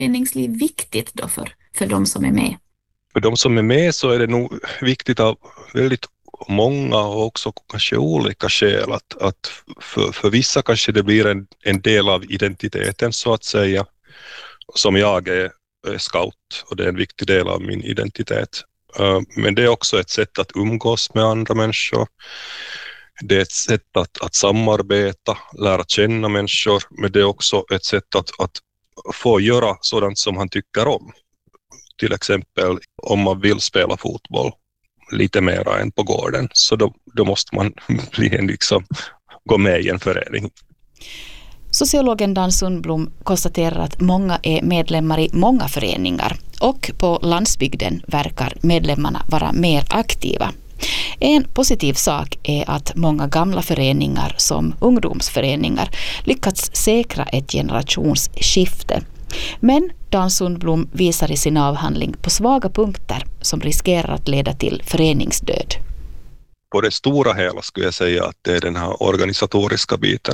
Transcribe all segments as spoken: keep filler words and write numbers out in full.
föreningsliv viktigt då för, för de som är med? För de som är med så är det nog viktigt av väldigt många och också kanske olika skäl. Att, att för, för vissa kanske det blir en, en del av identiteten så att säga. Som jag är, är scout och det är en viktig del av min identitet. Uh, men det är också ett sätt att umgås med andra människor. Det är ett sätt att, att samarbeta, lära känna människor. Men det är också ett sätt att, att få göra sådant som han tycker om. Till exempel om man vill spela fotboll lite mer än på gården. Så då, då måste man bli en, liksom, gå med i en förening. Sociologen Dan Sundblom konstaterar att många är medlemmar i många föreningar och på landsbygden verkar medlemmarna vara mer aktiva. En positiv sak är att många gamla föreningar som ungdomsföreningar lyckats säkra ett generationsskifte. Men Dan Sundblom visar i sin avhandling på svaga punkter som riskerar att leda till föreningsdöd. På det stora hela skulle jag säga att det är den här organisatoriska biten.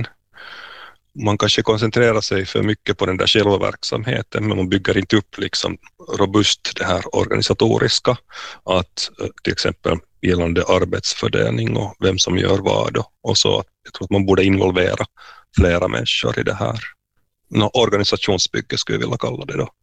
Man kanske koncentrerar sig för mycket på den där självverksamheten, men man bygger inte upp liksom robust det här organisatoriska. Att till exempel gällande arbetsfördelning och vem som gör vad och så. Jag tror att man borde involvera flera människor i det här. Nå, organisationsbygge skulle jag vilja kalla det då.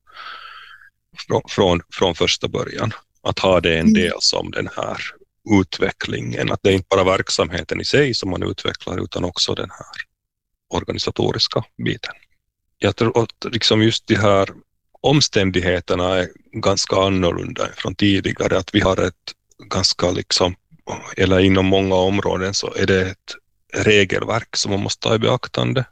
Från, från, från första början. Att ha det en del som den här utvecklingen. Att det är inte bara verksamheten i sig som man utvecklar utan också den här organisatoriska biten. Jag tror att liksom just de här omständigheterna är ganska annorlunda från tidigare. Att vi har ett ganska liksom, eller inom många områden så är det ett regelverk som man måste ta i beaktande.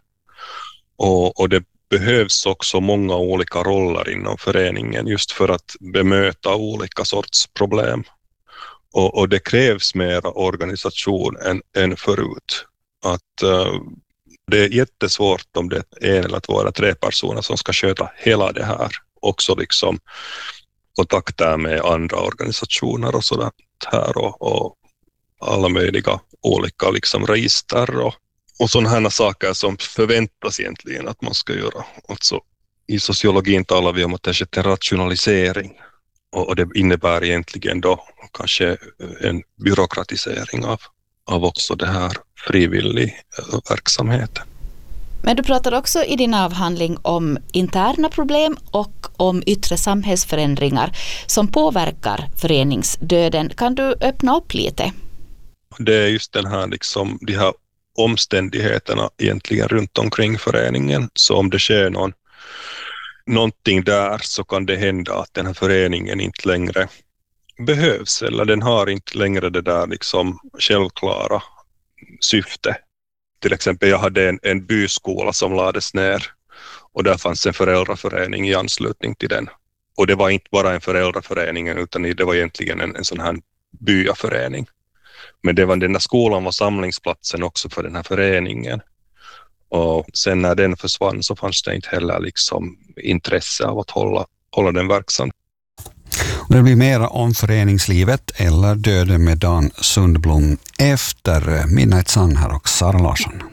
Och, och det behövs också många olika roller inom föreningen just för att bemöta olika sorts problem. Och, och det krävs mer organisation än, än förut. Att uh, det är jättesvårt om det är en eller två eller tre personer som ska sköta hela det här. Också liksom kontakter med andra organisationer och sådant här och, och alla möjliga olika liksom register och, och sådana här saker som förväntas egentligen att man ska göra. Alltså, i sociologin talar vi om att det är en rationalisering och, och det innebär egentligen då kanske en byråkratisering av, av också det här frivillig verksamheten. Men du pratar också i din avhandling om interna problem och om yttre samhällsförändringar som påverkar föreningsdöden. Kan du öppna upp lite? Det är just den här, liksom, de här omständigheterna egentligen runt omkring föreningen. Så om det sker någon, någonting där så kan det hända att den här föreningen inte längre behövs. Eller den har inte längre det där liksom självklara syfte. Till exempel jag hade en, en byskola som lades ner och där fanns en föräldraförening i anslutning till den. Och det var inte bara en föräldraförening utan det var egentligen en, en sån här byaförening. Men det var, den där skolan var samlingsplatsen också för den här föreningen. Och sen när den försvann så fanns det inte heller liksom intresse av att hålla, hålla den verksam. Det blir mera om föreningslivet eller döden med Dan Sundblom efter Midnight Sun här och Sara Larsson.